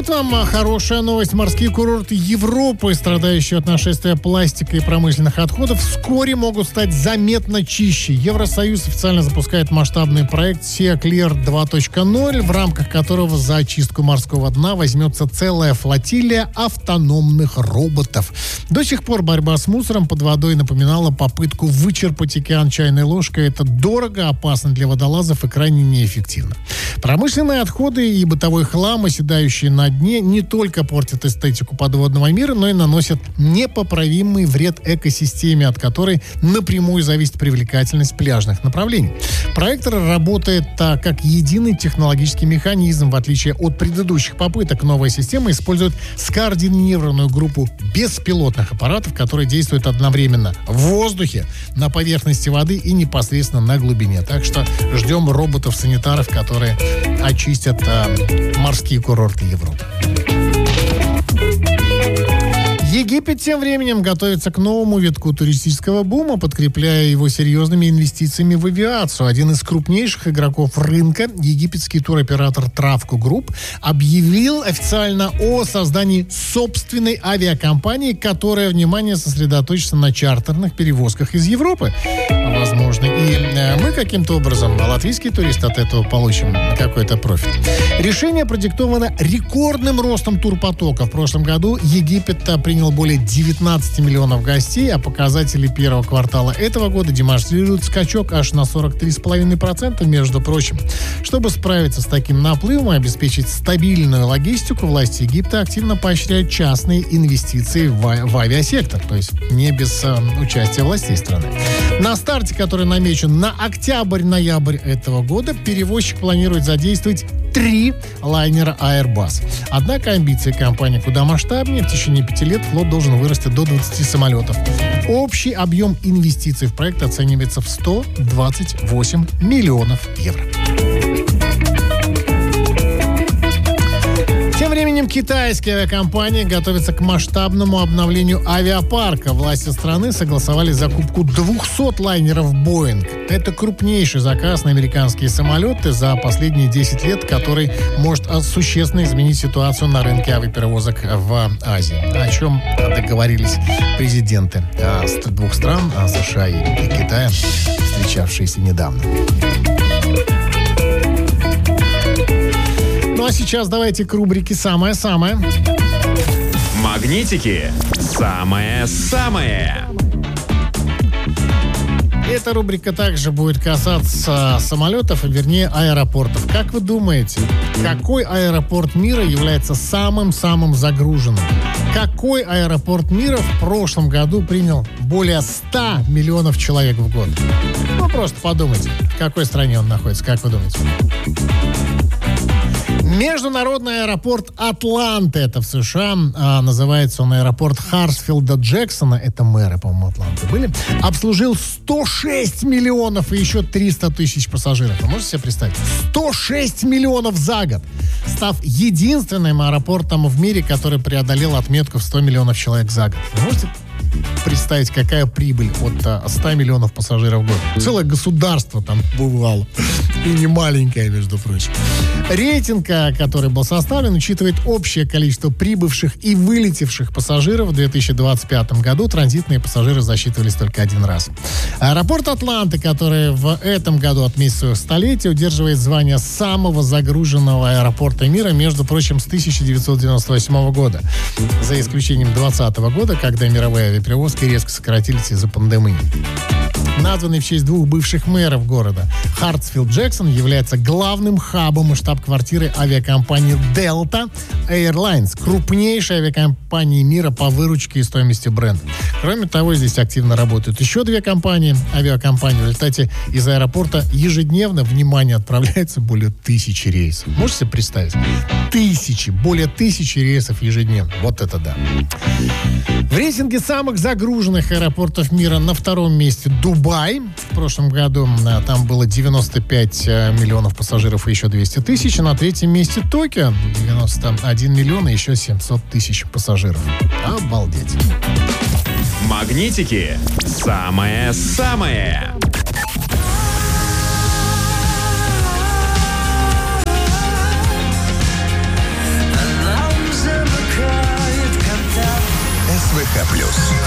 вот вам хорошая новость. Морские курорты Европы, страдающие от нашествия пластика и промышленных отходов, вскоре могут стать заметно чище. Евросоюз официально запускает масштабный проект Sea Clear 2.0, в рамках которого за очистку морского дна возьмется целая флотилия автономных роботов. До сих пор борьба с мусором под водой напоминала попытку вычерпать океан чайной ложкой. Это дорого, опасно для водолазов и крайне неэффективно. Промышленные отходы и бытовой хлам, оседающие на дне, не только портят эстетику подводного мира, но и наносят непоправимый вред экосистеме, от которой напрямую зависит привлекательность пляжных направлений. Проект работает как единый технологический механизм. В отличие от предыдущих попыток, новая система использует скоординированную группу беспилотных аппаратов, которые действуют одновременно в воздухе, на поверхности воды и непосредственно на глубине. Так что ждем роботов-санитаров, которые очистят морские курорты Европы. Египет тем временем готовится к новому витку туристического бума, подкрепляя его серьезными инвестициями в авиацию. Один из крупнейших игроков рынка, египетский туроператор Travco Group, объявил официально о создании собственной авиакомпании, которая, внимание, сосредоточится на чартерных перевозках из Европы. Возможно, и мы каким-то образом, латвийские туристы, от этого получим какой-то профит. Решение продиктовано рекордным ростом турпотока. В прошлом году Египет принял более 19 миллионов гостей, а показатели первого квартала этого года демонстрируют скачок аж на 43,5%, между прочим. Чтобы справиться с таким наплывом и обеспечить стабильную логистику, власти Египта активно поощряют частные инвестиции в авиасектор, то есть не без участия властей страны. На старте, который намечен на октябрь-ноябрь этого года, перевозчик планирует задействовать 3 лайнера Airbus. Однако амбиции компании куда масштабнее. В течение 5 лет флот должен вырасти до 20 самолетов. Общий объем инвестиций в проект оценивается в 128 миллионов евро. Тем временем китайские авиакомпании готовятся к масштабному обновлению авиапарка. Власти страны согласовали закупку 200 лайнеров Boeing. Это крупнейший заказ на американские самолеты за последние 10 лет, который может существенно изменить ситуацию на рынке авиаперевозок в Азии. О чем договорились президенты двух стран, США и Китая, встречавшиеся недавно. Ну а сейчас давайте к рубрике «Самое-самое». Магнитики. Самое-самое. Эта рубрика также будет касаться самолетов, а вернее аэропортов. Как вы думаете, какой аэропорт мира является самым-самым загруженным? Какой аэропорт мира в прошлом году принял более 100 миллионов человек в год? Ну, просто подумайте, в какой стране он находится, как вы думаете? Международный аэропорт Атланты, это в США, называется он аэропорт Хартсфилда Джексона, это мэры, по-моему, Атланты были, обслужил 106 миллионов и еще 300 тысяч пассажиров. Вы можете себе представить? 106 миллионов за год, став единственным аэропортом в мире, который преодолел отметку в 100 миллионов человек за год. Вы можете представить, какая прибыль от 100 миллионов пассажиров в год? Целое государство там бывало. И не маленькое, между прочим. Рейтинг, который был составлен, учитывает общее количество прибывших и вылетевших пассажиров. В 2025 году транзитные пассажиры засчитывались только один раз. Аэропорт Атланты, который в этом году отметил свое столетие, удерживает звание самого загруженного аэропорта мира, между прочим, с 1998 года. За исключением 2020 года, когда мировые авиаперевозки резко сократились из-за пандемии. Названный в честь двух бывших мэров города, Хартсфилд Джексон является главным хабом и штаб-квартирой авиакомпании Delta Airlines, крупнейшей авиакомпании мира по выручке и стоимости бренда. Кроме того, здесь активно работают еще две авиакомпании. В результате из аэропорта ежедневно, внимание, отправляется более 1000 рейсов. Можете себе представить? Более 1000 рейсов ежедневно. Вот это да. В рейтинге самых загруженных аэропортов мира на втором месте Дубай. В прошлом году там было 95 миллионов пассажиров и еще 200 тысяч. На третьем месте Токио. 91 миллион и еще 700 тысяч пассажиров. Обалдеть. Магнитики. Самое-самое. Allow ЖВК+.